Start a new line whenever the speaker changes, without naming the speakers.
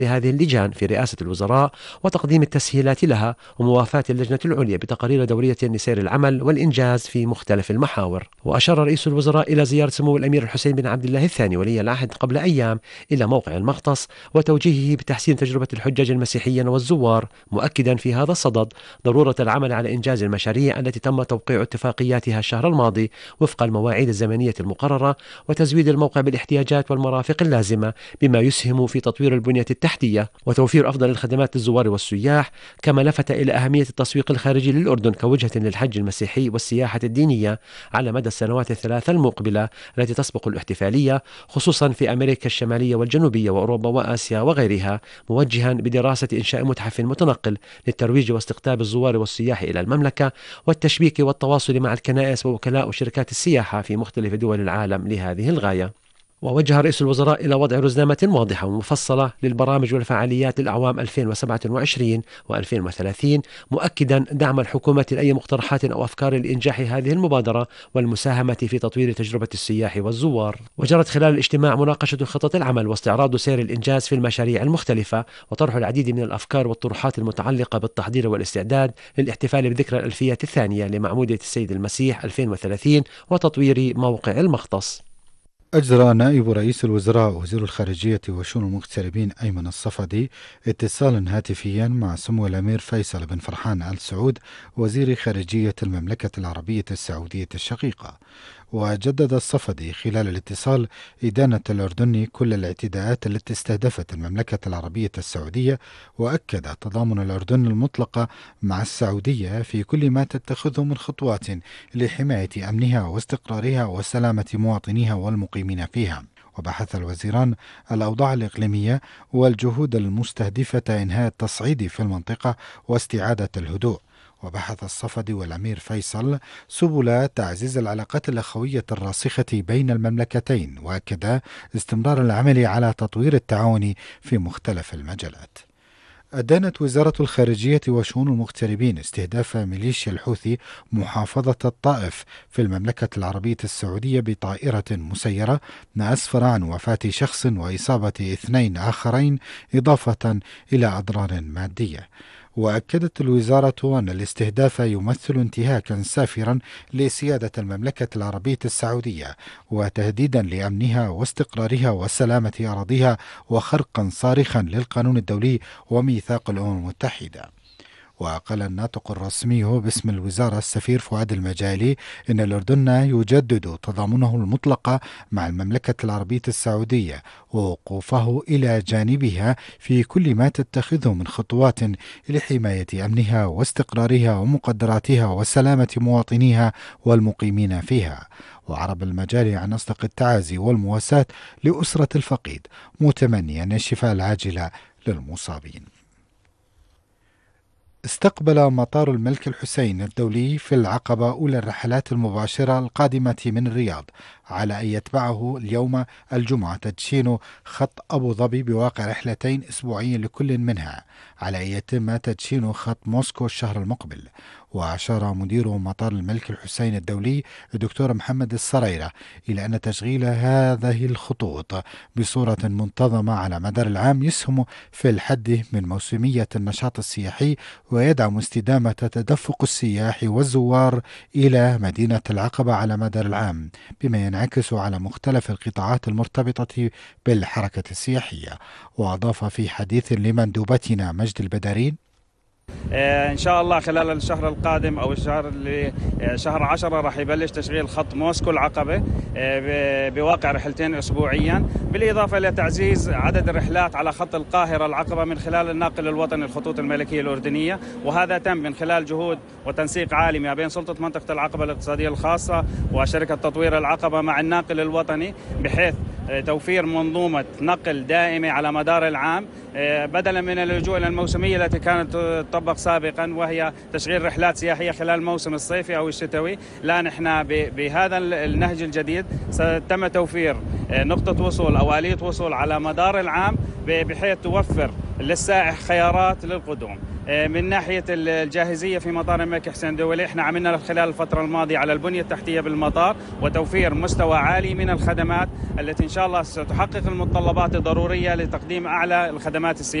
لهذه اللجان في رئاسة الوزراء وتقديم التسهيلات لها وموافاة اللجنة العليا بتقارير دورية لسير العمل والإنجاز في مختلف المحاور. وأشار رئيس الوزراء إلى زيارة سمو الأمير الحسين بن عبد الله الثاني ولي العهد قبل أيام إلى موقع المغطس وتوجيهه بتحسين تجربة الحجاج المسيحيين والزوار، مؤكدا في هذا الصدد ضرورة العمل على إنجاز المشاريع التي تم توقيع اتفاقياتها الشهر الماضي وفق المواعيد الزمنية المقررة، وتزويد الموقع بالاحتياجات والمرافق اللازمة بما يسهم في تطوير البنية التحتية وتوفير أفضل الخدمات للزوار والسياح. كما لفت إلى أهمية التسويق الخارجي للأردن كوجهة للحج المسيحي والسياحة الدينية على مدى السنوات الثلاثة المقبلة التي تسبق الاحتفالية، خصوصا في أمريكا الشمالية والجنوبية وأوروبا وآسيا وغيرها، موجها بدراسة إنشاء متحف متنقل للترويج واستقطاب الزوار والسياح إلى المملكة والتشبيك والتواصل مع الكنائس ووكلاء وشركات السياحة في مختلف دول العالم لهذه الغاية. ووجه رئيس الوزراء إلى وضع رزنامة واضحة ومفصلة للبرامج والفعاليات للأعوام 2027 و2030، مؤكدا دعم الحكومة لأي مقترحات أو أفكار لإنجاح هذه المبادرة والمساهمة في تطوير تجربة السياح والزوار. وجرت خلال الاجتماع مناقشة خطط العمل واستعراض سير الإنجاز في المشاريع المختلفة وطرح العديد من الأفكار والطروحات المتعلقة بالتحضير والاستعداد للاحتفال بذكرى الألفية الثانية لمعمودية السيد المسيح 2030 وتطوير موقع المغطس.
أجرى نائب رئيس الوزراء وزير الخارجية وشؤون المغتربين أيمن الصفدي اتصالا هاتفيا مع سمو الأمير فيصل بن فرحان آل سعود وزير خارجية المملكة العربية السعودية الشقيقة. وجدد الصفدي خلال الاتصال إدانة الأردن كل الاعتداءات التي استهدفت المملكة العربية السعودية، وأكد تضامن الأردن المطلق مع السعودية في كل ما تتخذه من خطوات لحماية أمنها واستقرارها وسلامة مواطنيها والمقيمين فيها. وبحث الوزيران الأوضاع الإقليمية والجهود المستهدفة إنهاء التصعيد في المنطقة واستعادة الهدوء. وبحث الصفدي والأمير فيصل سبل تعزيز العلاقات الأخوية الراسخة بين المملكتين، وأكد استمرار العمل على تطوير التعاون في مختلف المجالات. أدانت وزارة الخارجية وشؤون المغتربين استهداف ميليشيا الحوثي محافظة الطائف في المملكة العربية السعودية بطائرة مسيرة، ما أسفر عن وفاة شخص وإصابة 2 آخرين إضافة إلى أضرار مادية. وأكدت الوزارة أن الاستهداف يمثل انتهاكا سافرا لسيادة المملكة العربية السعودية وتهديدا لأمنها واستقرارها وسلامة أراضيها وخرقا صارخا للقانون الدولي وميثاق الأمم المتحدة. وقال الناطق الرسمي باسم الوزارة السفير فؤاد المجالي إن الأردن يجدد تضامنه المطلق مع المملكة العربية السعودية ووقوفه إلى جانبها في كل ما تتخذه من خطوات لحماية أمنها واستقرارها ومقدراتها وسلامة مواطنيها والمقيمين فيها. وعرب المجالي عن أصدق التعازي والمواساة لأسرة الفقيد، متمنيا الشفاء العاجل للمصابين. استقبل مطار الملك الحسين الدولي في العقبة أولى الرحلات المباشرة القادمة من الرياض، على أن يتبعه اليوم الجمعة تدشين خط أبو ظبي بواقع رحلتين أسبوعيا لكل منها، على أن يتم تدشين خط موسكو الشهر المقبل. وأشار مدير مطار الملك الحسين الدولي الدكتور محمد السريرة إلى أن تشغيل هذه الخطوط بصورة منتظمة على مدار العام يسهم في الحد من موسمية النشاط السياحي ويدعم استدامة تدفق السياح والزوار إلى مدينة العقبة على مدار العام، بما ينعكس على مختلف القطاعات المرتبطة بالحركة السياحية. وأضاف في حديث لمندوبتنا مجد البدرين:
إن شاء الله خلال الشهر القادم أو شهر 10 راح يبلش تشغيل خط موسكو العقبة بواقع رحلتين أسبوعيا، بالإضافة إلى تعزيز عدد الرحلات على خط القاهرة العقبة من خلال الناقل الوطني الخطوط الملكية الأردنية. وهذا تم من خلال جهود وتنسيق عالي ما بين سلطة منطقة العقبة الاقتصادية الخاصة وشركة تطوير العقبة مع الناقل الوطني، بحيث توفير منظومة نقل دائمة على مدار العام بدلا من اللجوء إلى الموسمية التي كانت تطبق سابقا، وهي تشغيل رحلات سياحية خلال الموسم الصيفي أو الشتوي. لا، نحن بهذا النهج الجديد ستم توفير نقطة وصول أو آلية وصول على مدار العام، بحيث توفر للسائح خيارات للقدوم. من ناحية الجاهزية في مطار الملك حسين الدولي، احنا عملنا خلال الفترة الماضية على البنية التحتية بالمطار وتوفير مستوى عالي من الخدمات التي إن شاء الله ستحقق المتطلبات الضرورية لتقديم أعلى الخدمات السياحية.